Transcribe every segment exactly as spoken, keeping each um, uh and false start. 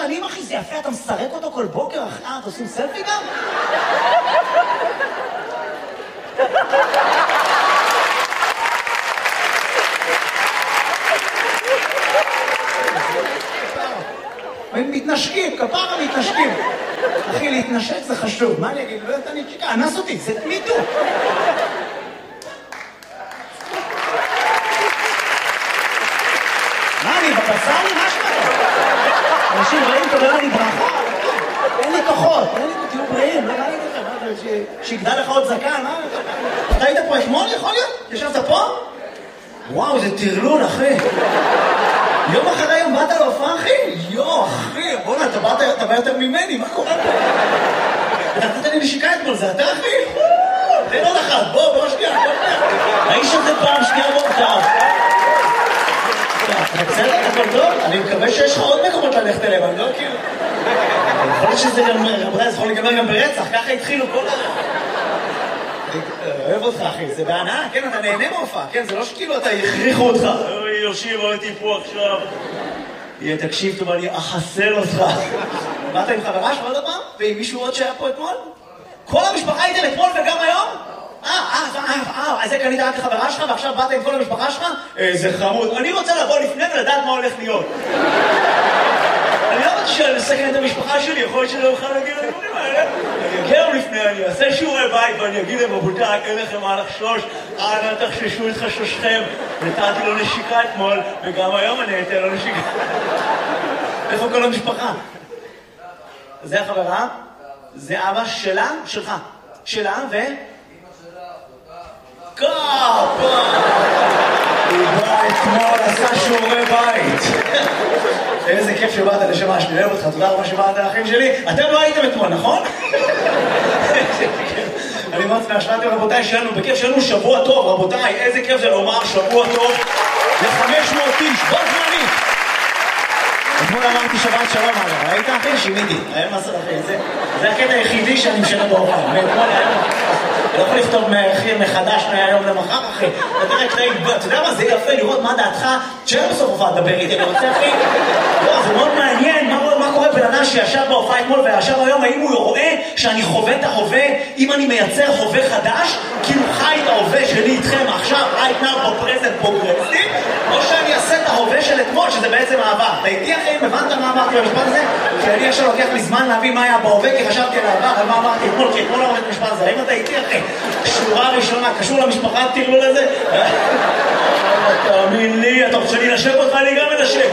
שנים, אחי, זה יפה, אתה מסרק אותו כל בוקר, אחי, אה, אתה עושים סלפי גם? הם מתנשקים, כפרה מתנשקים. אחי, להתנשק זה חשוב. מה אני אגיד? לא יודעת, אני צ'יקה, אנס אותי, זה תמידו. מה, אני בבצר לי? מה שמע? אנשים רעים תודה לי ברכה. אין לי כוחות, אין לי תהיו בריאים, לא ראיתי לכם. שיגדל לך עוד זקן, מה? אתה היית פה אתמול, יכול להיות? ישבת פה? וואו, זה תרלול, אחי. יום אחרי יום באת להופעה, אחי? יו, אחי, בוא'נה, אתה בא יותר ממני, מה קורה פה? אתה נתת לי נשיקה אתמול, זה אתה, אחי? תן עוד אחת, בוא, בוא שנייה, בוא שנייה. האיש הזה פעם שנייה מורכב. אתה בסדר, הכל טוב? אני מקווה שיש לך עוד מקומות ללכת אליהם, אני לא כאילו... יכול להיות שזה גם, רבותיי, זה יכול להיגמר גם ברצח, ככה התחילו כל ה... אוהב אותך, אחי, זה בהנאה, כן, אתה נהנה מהופעה, כן, זה לא שכאילו אתה יכריחו אותך. אוי, יושיב, הייתי פה עכשיו. יהיה, תקשיב טוב, אני אחסל אותך. באת עם חברה שלך עוד פעם? ועם מישהו עוד שהיה פה אתמול? כל המשפחה הייתם אתמול וגם היום? אה, אה, אה, אז זה קנית רק לחברה שלך ועכשיו באת עם כל המשפחה שלך? זה חמוד. אני רוצה לבוא לפני ולדעת מה הולך להיות. אני לא רוצה שאני אסכן את המשפחה שלי, יכול להיות שלא אוכל להגיד לדברים האלה. אני אגיע לפני, אני אעשה שיעורי בית ואני אגיד להם, רבותיי, אין לכם מה לחשוש, אנא תחששו את חשושכם. נתתי לו נשיקה אתמול, וגם היום אני אתן לו נשיקה. איפה כל המשפחה? זה החברה? זה אבא שלה? שלך. שלה ו... קאפה! הוא בא אתמול, עשה שיעורי בית. איזה כיף שבאת לשמה, שאני אוהב אותך, תודה רבה שבאת האחים שלי. אתם לא הייתם אתמול, נכון? אני מאוד שמח שבאתם, רבותיי, שלנו, בכיף שלנו שבוע טוב, רבותיי, איזה כיף זה לומר שבוע טוב ל-חמש מאות איש, בוא זמנית. אתמול אמרתי שבת שלום, אגב, ראית אחי? שימיתי, היה מסר אחי, זה הקטע היחידי שאני משנה בהופעה, ואתמול היה... אני לא יכול לכתוב מחדש מהיום למחר, אחי. אתה יודע מה, זה יפה לראות מה דעתך, שאין בסוף הופעה לדבר איתי, אני רוצה, אחי. לא, זה מאוד מעניין, מה קורה בן אדם שישב בהופעה אתמול וישב היום, האם הוא רואה שאני חווה את ההווה, אם אני מייצר הווה חדש, כאילו חי את ההווה שלי איתכם עכשיו, right now, בפרזנט פרוגרסיב, או שאני אעשה את ההווה של אתמול, שזה בעצם העבר. אתה איתי, אחי, הבנת מה אמרתי במשפט הזה? כי אני עכשיו לוקח לי זמן להבין מה היה בהווה, כי חשבתי על העבר, אבל מה אמרתי אתמול, כי אתמול אמרתי משפט הזה. האם אתה איתי, אחי? שורה ראשונה, קשור למשפחה, תראו לזה? תאמין לי, אתה רוצה שאני נשב אותך, אני גם מנשב.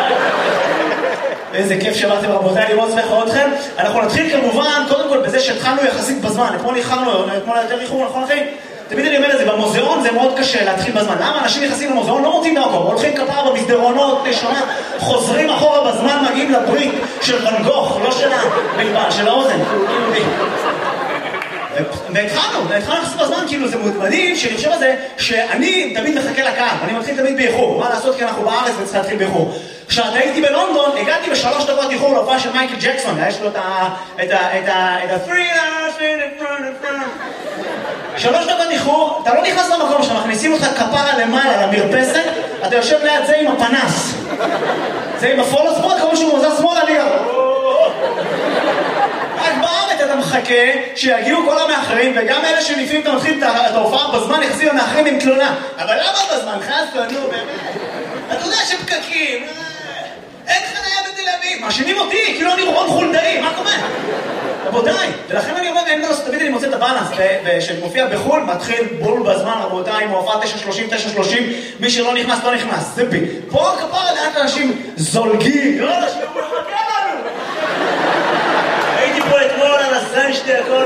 איזה כיף שבאתם, רבותיי, לראות שמח אתכם. אנחנו נתחיל כמובן, קודם כל, בזה שהתחלנו יחסית בזמן. אתמול איחרנו, אתמול יותר איחור, נכון אחי? תמיד אני אומר את זה, במוזיאון זה מאוד קשה להתחיל בזמן. למה אנשים נכנסים למוזיאון, לא מוצאים דרכו, הולכים כפרה במסדרונות, נשמה, חוזרים אחורה בזמן, מגיעים לברית של ואן גוך, לא של הבלבן, של האוזן. והתחלנו, התחלנו לחסות בזמן, כאילו זה מדהים, שאני חושב על זה, שאני תמיד מחכה לקהל, אני מתחיל תמיד באיחור, מה לעשות כי אנחנו בארץ וצריך להתחיל באיחור. כשאתה הייתי בלונדון, הגעתי בשלוש דקות איחור להופעה של מייקל ג'קסון, יש לו את ה... את ה... את ה... את ה... שלוש דקות איחור, אתה לא נכנס למקום שאתה מכניסים אותך כפרה למעלה למרפסת, אתה יושב ליד זה עם הפנס. זה עם הפולו ספורט, כמו שהוא מוזר שמאל עליה. רק בארץ אתה מחכה שיגיעו כל המאחרים, וגם אלה שלפעמים אתה מתחיל את ההופעה בזמן, יחזיר המאחרים עם תלונה. אבל למה בזמן? חסו, נו, באמת. אתה יודע שפקקים, אין חניה בתל אביב. מאשימים אותי, כאילו אני רון חולדאי, מה קורה? רבותיי, ולכן אני אומר, אין דרוס, תמיד אני מוצא את הבאלנס, ושמופיע בחול, מתחיל בול בזמן, רבותיי, עם הופעה תשע שלושים, תשע שלושים, מי שלא נכנס, לא נכנס, זה בי. פה כפרה לאט אנשים זולגים, לא אנשים, הוא מחכה לנו. הייתי פה אתמול על הסן שתי הכל.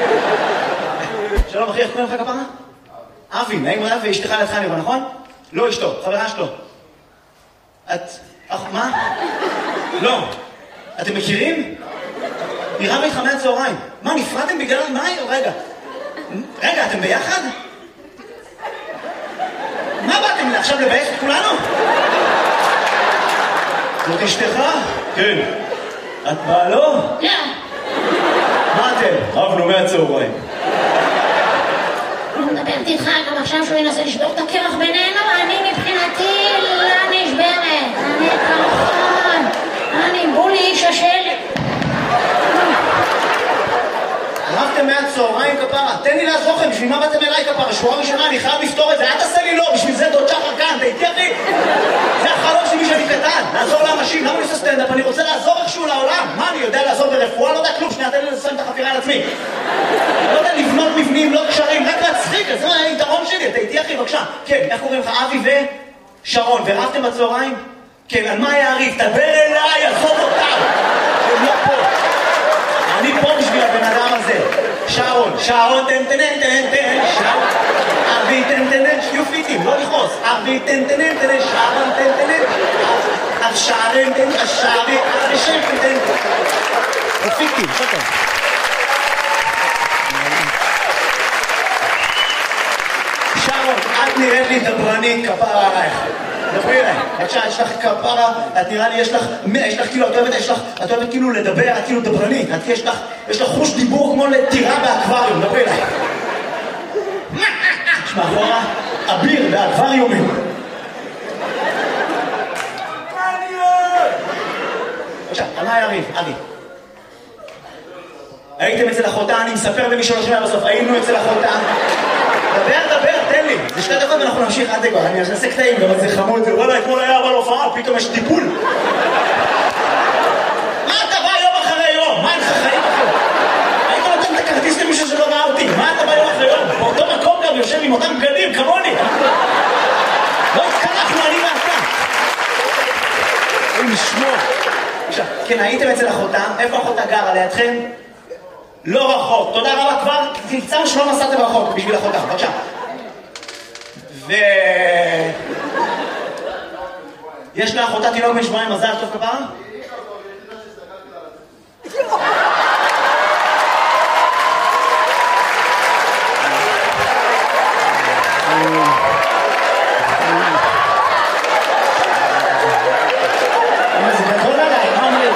שלום אחי, איך קוראים לך כפרה? אבי, נעים רב, ואשתך לידך נראה, נכון? לא אשתו, חברה שלו. את... אך, מה? לא. אתם מכירים? נראה לי חמי הצהריים. מה, נפרדתם בגלל... מה? רגע. רגע, אתם ביחד? מה באתם עכשיו לבייך את כולנו? זאת אשתך? כן. את באה לו? לא. מה אתם? אבנו מהצהריים. אני מדברת איתך גם עכשיו שהוא ינסה לשבור את הקרח בינינו, אני מבחינתי לא נשברת. אני כמובן. אני בולי איש כפרה, תן לי לעזור לכם, בשביל מה באתם אליי כפרה? שבועה ראשונה, אני חייב לפתור את זה, אל תעשה לי לא, בשביל זה דוד שחר כאן, תהייתי אחי. זה החלום שלי שאני קטן, לעזור לאנשים, למה אני עושה סטנדאפ? אני רוצה לעזור איכשהו לעולם. מה, אני יודע לעזור ברפואה? לא יודע כלום, שנייה, תן לי לסיים את החפירה על עצמי. לא יודע לבנות מבנים, לא קשרים, רק להצחיק, זה היתרון שלי, תהייתי אחי, בבקשה. כן, איך קוראים לך? אבי ושרון, ורבתם בצהריים? כן, על מה יעריף? תדבר אליי, עזוב אותם. הם לא פה. אני פה בשביל הבן אדם הזה. שרון, שרון, תן תן תן תן, שרון. אבי תן תן תן, שיהיו פיטים, לא לכעוס. אבי תן תן תן, שרון תן תן תן. אב שרון תן, אשרי, אבי שם תן תן. פיטים, שטוב. שרון, את נראית לי דברנית כפרה עלייך. דברי אליי, בבקשה, יש לך כפרה, את נראה לי, יש לך, יש לך כאילו, את אוהבת, יש לך, את אוהבת כאילו לדבר, את כאילו דברנית, את יש לך, יש לך חוש דיבור כמו לטירה באקווריום, דברי אליי. יש מאחורה, אביר באקווריומים. בבקשה, על מה יריב, אבי? הייתם אצל אחותה, אני מספר למי שלא שומע בסוף, היינו אצל אחותה. דבר, דבר, תן לי. זה שתי דקות ואנחנו נמשיך עד דקות. אני אעשה קטעים, גם זה חמוד. וואלה, אתמול היה אבל הופעה, פתאום יש טיפול. מה אתה בא יום אחרי יום? מה אין לך חיים אחרי? היית נותן את הכרטיס למישהו שלא ראה אותי. מה אתה בא יום אחרי יום? באותו מקום גם יושב עם אותם בגדים, כמוני. לא התקלחנו, אני ואתה. אם נשמור. עכשיו, כן, הייתם אצל אחותה. איפה אחותה גרה? לידכם? לא רחוק, תודה רבה כבר, תמצאנו שלא נסעתם רחוק בשביל אחותה, בבקשה. ו... יש לאחותה תינוק בן שבועיים, מזל טוב כפרה? זה גדול עליי, מה אומרים?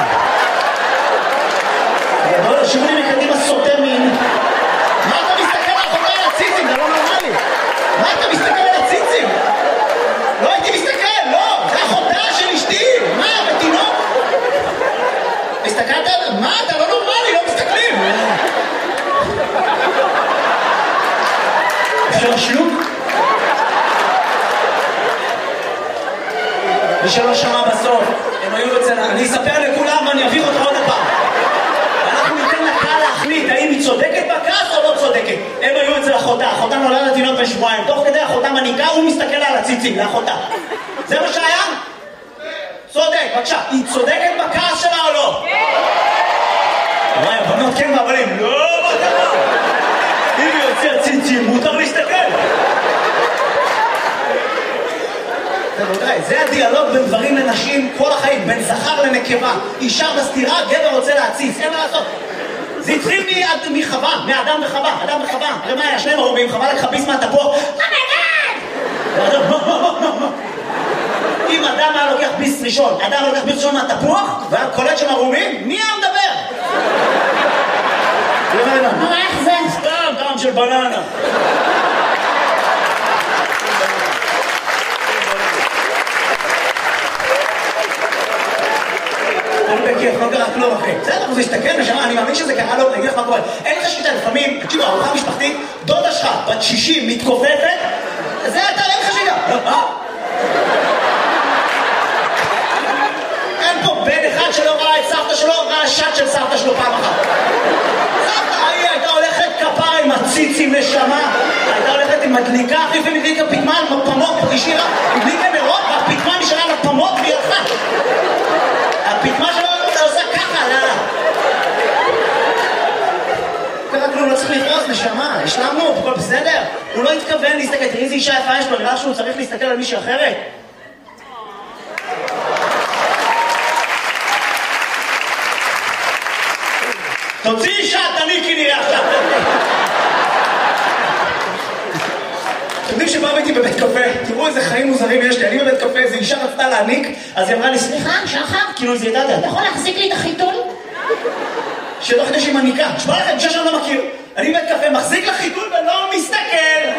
גדול, שירו לי מקדימה סוטה מין. מה אתה מסתכל על אחותה על הציצים? זה לא נורמלי. מה אתה מסתכל על הציצים? לא הייתי מסתכל, לא. זה אחותה של אשתי. מה, בתינוק? הסתכלת על... מה, אתה לא נורמלי, לא מסתכלים. אפשר שלוק? מי שלא שמע בסוף, הם היו אצל... אני אספר לכולם ואני אביך אותך עוד הפעם. אנחנו ניתן לקהל להחליט האם היא צודקת בכעס או לא צודקת. הם היו אצל אחותה, אחותה נולדה לתינוק בן שבועיים. תוך כדי אחותה מניקה, הוא מסתכל על הציצים, לאחותה. זה מה שהיה? צודק, בבקשה. היא צודקת בכעס שלה או לא? וואי, הבנות כן והבנים. לא, מה קרה? אם היא יוצא הציצים, מותר להסתכל. זה הדיאלוג בין דברים לנשים כל החיים, בין זכר לנקבה. אישה בסתירה, גבר רוצה להציץ, אין מה לעשות. זה התחיל מחווה, מאדם וחווה, אדם וחווה. הרי מה היה? שניהם ערומים, חווה לקחה ביס מהתפוח. אם אדם היה לוקח ביס ראשון, אדם לוקח ביס ראשון מהתפוח, והיה קולט שם ערומים, מי היה מדבר? מה, איך זה? סתם, טעם של בננה. בכיף, לא קרה כלום אחי. בסדר, הוא הסתכל ושמע, אני מאמין שזה קרה לו, אני אגיד לך מה קורה. אין לך שליטה, לפעמים, תקשיבו, ארוחה משפחתית, דודה שלך, בת שישים, מתכופפת, זה אתה, אין לך שליטה. אין פה בן אחד שלא ראה את סבתא שלו, ראה שט של סבתא שלו פעם אחת. סבתא, היא הייתה הולכת כפרה עם הציצים נשמה, הייתה הולכת עם מדליקה, אחי, ומדליקה פתמן, פמות, השאירה, מדליקה נרות, והפתמן נשארה לפמות והיא הלכה. הפתמה שלו אתה עושה ככה, לאללה. ככה כלום, לא צריך לכעוס, נשמה, השלמנו, הכל בסדר. הוא לא התכוון להסתכל, תראי איזה אישה יפה יש לו, נראה שהוא צריך להסתכל על מישהי אחרת. תוציא אישה, תניקי נראה עכשיו. אתם יודעים שבאו איתי בבית קפה, תראו איזה חיים מוזרים יש לי, אני בבית קפה, איזו אישה רצתה להניק, אז היא אמרה לי, סליחה, שחר? כאילו זה ידעת, אתה יכול להחזיק לי את החיתול? שתוך כדי שהיא מניקה, נשמע לכם, אישה שאני לא מכיר, אני בבית קפה, מחזיק לחיתול ולא מסתכל.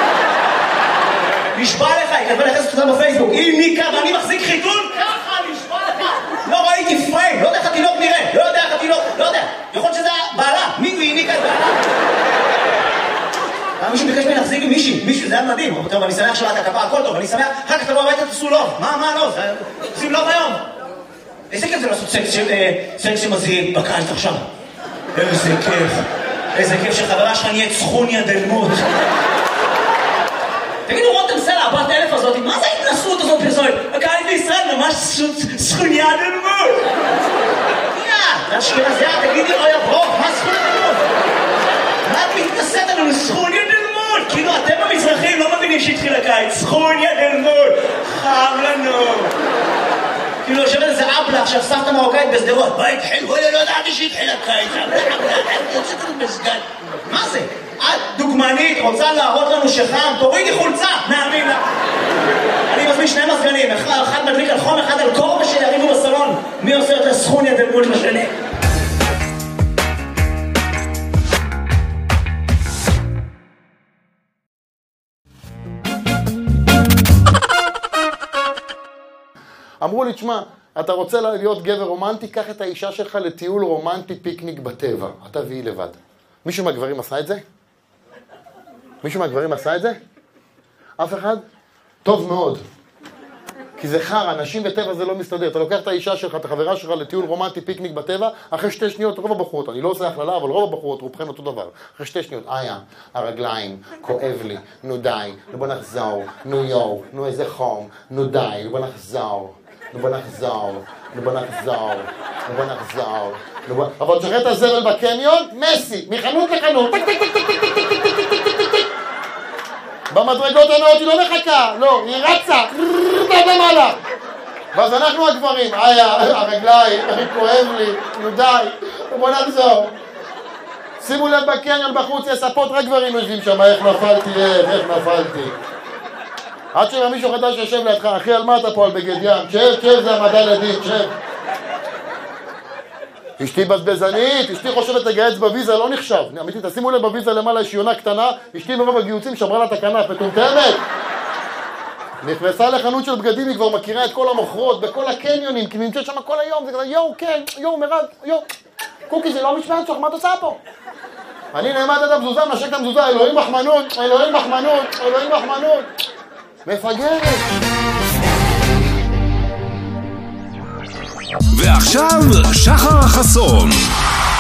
נשבע לך, היא כתבה לחסת אותה בפייסבוק, היא ניקה ואני מחזיק חיתול, ככה, נשבע לך. לא ראיתי פריים, לא יודע איך התינוק נראה, לא יודע איך התינוק, לא יודע, יכול להיות שזה בעלה, מי היא ניקה את בעלה? לי מישהי, מישהו, זה היה מדהים. טוב, אני שמח שבאת הכפה, הכל טוב, אני שמח, אחר כך תבוא הביתה, תעשו לוב. מה, מה לא? עושים לוב היום. איזה כיף זה לעשות סקס שמזהים בקיץ עכשיו. איזה כיף. איזה כיף שחברה שלך נהיית סכוניה דלמות. תגידו, רותם סלע, הבת אלף הזאת, מה זה ההתנסות הזאת פרסומת? הקהל בישראל ממש סכוניה דלמות. יא, אשכנזיה, תגידי, אוי הברוך, מה סכוניה דלמות? מה את מתנסית עלינו? סכוניה דלמות! כאילו, אתם המזרחים לא מבינים שהתחיל הקיץ. סכוניה דלמות! חם לנו! כאילו, יושבת איזה אבלה, עכשיו סבתא מרוקאית בסדרות. מה התחיל? וואלה, לא ידעתי שהתחיל הקיץ. יוצאת לנו מסגד. מה זה? את דוגמנית, רוצה להראות לנו שחם, תורידי חולצה, נאמין לה. אני מזמין שני מזגנים, אחד מדליק על חום, אחד על קור, ושיריבו בסלון. מי עושה את הסכוניה דלמות לשני? אמרו לי, תשמע, אתה רוצה להיות גבר רומנטי, קח את האישה שלך לטיול רומנטי פיקניק בטבע. אתה והיא לבד. מישהו מהגברים עשה את זה? מישהו מהגברים עשה את זה? אף אחד? טוב מאוד. כי זה חר, אנשים בטבע זה לא מסתדר. אתה לוקח את האישה שלך, את החברה שלך לטיול רומנטי פיקניק בטבע, אחרי שתי שניות רוב הבחורות, אני לא עושה הכללה, אבל רוב הבחורות רובכן אותו דבר. אחרי שתי שניות, איה, הרגליים, כואב לי, נו די, נו בוא נחזור, נו יו, נו איזה חום, נו די, נו בוא נחזור, נו בוא נחזור, נו בוא נחזור, נו בוא נחזור, נו בוא... אבל תשחרר את הזבל בקניון, מסי, מחנות לחנות, טק טק טק טק טק טק טק טק טק טק טק במדרגות הנאות היא לא מחכה, לא, היא רצה, אתה למעלה. ואז אנחנו הגברים, איה, הרגליים, כואב לי, נו די, בוא נחזור. שימו לב בקניון בחוץ, יש ספות, רק גברים יושבים שם, איך נפלתי, איך, איך נפלתי. עד שבא מישהו חדש שיושב לידך, אחי, על מה אתה פה על בגד ים? שב, שב, זה המדע לדין, שב. אשתי בזבזנית, אשתי חושבת לגייץ בוויזה, לא נחשב. אמיתי, תשימו לב בוויזה למעלה, יש יונה קטנה, אשתי מרוב הגיוצים שמרה לה את הכנף, מטומטמת. נכנסה לחנות של בגדים, היא כבר מכירה את כל המוכרות, בכל הקניונים, כי נמצאת שם כל היום, זה כזה, יואו, כן, יואו, מירב, יואו. קוקי, זה לא משמעת שלך, מה את עושה פה? אני נעמד את המזוזה, נשק את המזוזה, אלוהים מחמנות, אלוהים מחמנות, אלוהים מחמנות. מפגרת. ועכשיו שחר חסון.